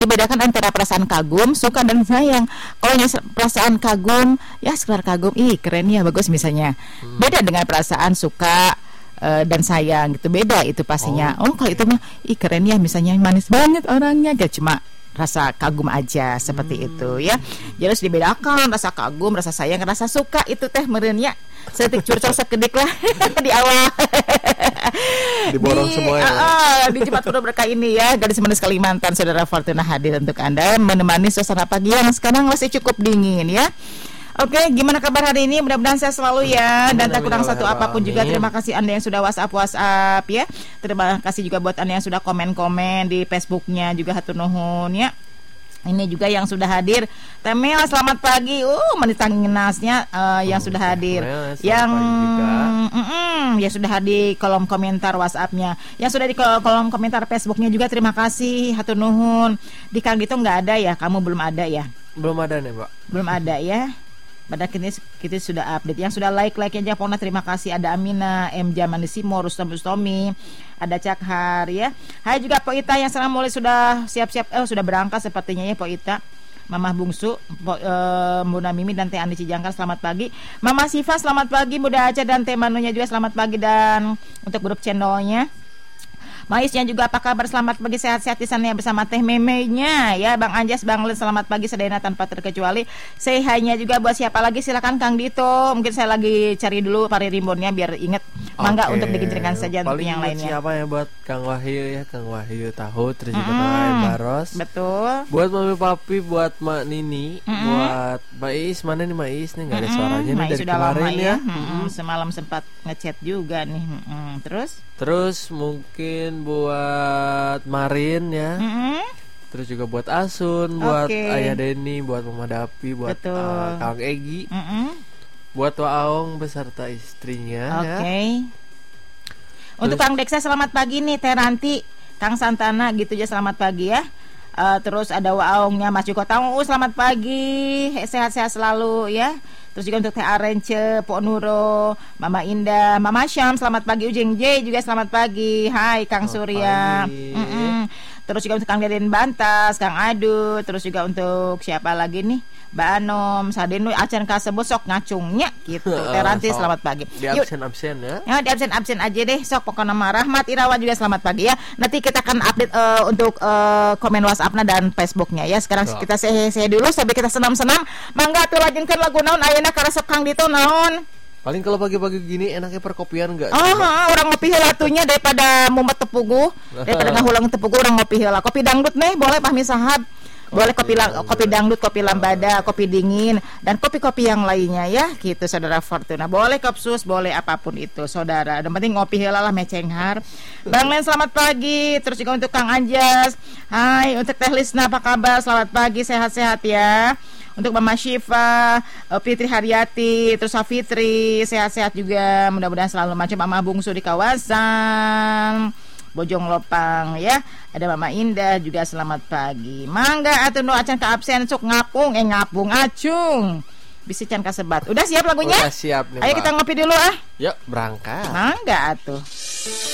dibedakan antara perasaan kagum, suka dan sayang. Kalau perasaan kagum, ya sekedar kagum, ih keren ya, bagus misalnya. Beda dengan perasaan suka dan sayang gitu, beda itu pastinya. Kalau itu mah, ih keren ya, misalnya manis banget orangnya, gak cuma rasa kagum aja seperti itu ya. Jadi harus dibedakan rasa kagum, rasa sayang, rasa suka itu teh meureun ya. Setik curcol sekedik lah di awal. Diborong semua ya. Di Jumat Penuh Berkah ini ya, Gadis Manis Kalimantan, Saudara Fortuna hadir untuk Anda menemani suasana pagi yang sekarang masih cukup dingin ya. Oke, gimana kabar hari ini? Mudah-mudahan sehat selalu ya, dan tak kurang satu apapun juga. Terima kasih Anda yang sudah WhatsApp ya. Terima kasih juga buat Anda yang sudah komen-komen di Facebooknya juga, hatur nuhun ya. Ini juga yang sudah hadir. Temel, selamat pagi. Menitangin-nasnya yang sudah hadir. Yang yang sudah di kolom komentar WhatsApp-nya. Yang sudah di kolom komentar Facebook-nya juga terima kasih. Hatur nuhun. Di Kang Dito nggak ada ya? Kamu belum ada ya? Belum ada nih, Mbak. Belum ada ya. Pada kita sudah update. Yang sudah like-nya Pona terima kasih. Ada Amina, M Jamanisimo, Rustam Bustomi, ada Cakhar ya. Hai juga Po Ita yang sekarang mulai sudah siap-siap sudah berangkat sepertinya ya Po Ita. Mama Bungsu, Bunda Mimi dan Teh Andi Cijangkar selamat pagi. Mama Siva selamat pagi, Bunda Aca dan Teh Manunya juga selamat pagi, dan untuk grup channelnya Maisnya juga apa kabar, selamat pagi, sehat-sehat di sana ya bersama Teh Memenya ya. Bang Anjas, Bang Len selamat pagi sedena tanpa terkecuali. Say hi-nya juga buat siapa lagi, silakan Kang Dito. Mungkin saya lagi cari dulu pari rimbonnya biar inget. Mangga untuk dikincirkan saja untuk yang lainnya. Siapa ya, buat Kang Wahyu ya, Kang Wahyu tahu, terus juga Kang Baros. Betul. Buat Mami Papi, buat Mak Nini, buat Mbak Is, mana nih Mbak Is nih, nggak ada suaranya nih dari kemarin ya. Semalam sempat ngechat juga nih. Terus mungkin buat Marin ya. Terus juga buat Asun, buat Ayah Denny, buat Mama Dapi, buat Kang Egi, buat Waong beserta istrinya. Untuk Kang Deksa selamat pagi nih, Teh Ranti, Kang Santana gitu aja selamat pagi ya. Terus ada Waongnya Mas Joko Tamu, selamat pagi, sehat-sehat selalu ya. Terus juga untuk Teh Arence, Pok Nuro, Mama Indah, Mama Syam selamat pagi, Ujeng J juga selamat pagi. Hai Kang Surya. Terus juga untuk Kang Deden Bantas, Kang Adu, terus juga untuk siapa lagi nih, Mbak Anom, Sadenu, Acan Kasebut sok ngacungnya gitu. Teranti selamat pagi. Di absen ya. Ya, di absen aja deh. Sok pokoknya Rahmat Irawan juga selamat pagi ya. Nanti kita akan update untuk komen WhatsApp-na dan Facebook-nya ya. Sekarang kita sehe dulu sampai kita senam-senam. Mangga atuh lajengkeun lagu naon ayeuna karesep Kang Dito naon? Paling kalau pagi-pagi gini enaknya perkopian enggak? Orang ngopi heula atunya daripada mumet tepugu. Daripada ngahulang tepugu orang ngopi heula. Kopi dangdut nih boleh Pahmi Sahab. Boleh kopi dangdut, kopi lambada, kopi dingin, dan kopi-kopi yang lainnya ya gitu Saudara Fortuna. Boleh kopsus, boleh apapun itu Saudara. Yang penting ngopi heula lah mecenghar. Bang Len selamat pagi. Terus juga untuk Kang Anjas. Hai, untuk Teh Lisna apa kabar? Selamat pagi, sehat-sehat ya. Untuk Mama Syifa, Fitri Haryati, terus Fitri sehat-sehat juga, mudah-mudahan selalu macam Mama Bungsu di kawasan Bojong Lopang ya. Ada Mama Indah juga selamat pagi. Mangga atuh nu acan ka absen sok ngapung acung. Bisi can kasebat. Udah siap lagunya? Udah siap nih. Ayo kita ngopi dulu ah. Yuk berangkat. Mangga atuh.